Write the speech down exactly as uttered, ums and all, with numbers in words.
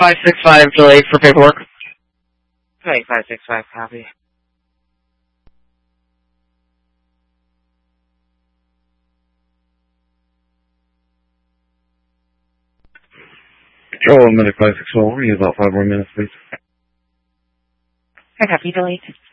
five six five delayed for paperwork. Okay, five six five, copy. Control, Medic five six four, we need about five more minutes, please. I copy, delayed.